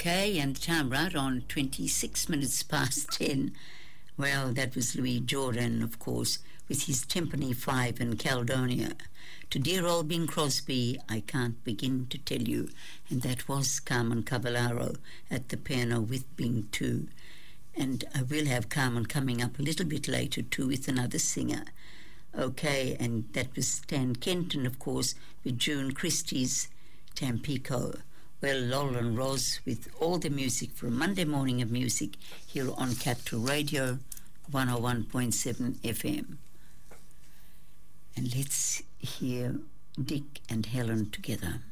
Okay, and time right on 26 minutes past 10. Well, that was Louis Jordan, of course, with his Timpani 5 in Caledonia. To dear old Bing Crosby, I can't begin to tell you. And that was Carmen Cavallaro at the piano with Bing too. And I will have Carmen coming up a little bit later too with another singer. Okay, and that was Stan Kenton, of course, with June Christie's Tampico. Well, Lol and Roz with all the music for a Monday morning of music here on Capital Radio 101.7 FM. And let's hear Dick and Helen together.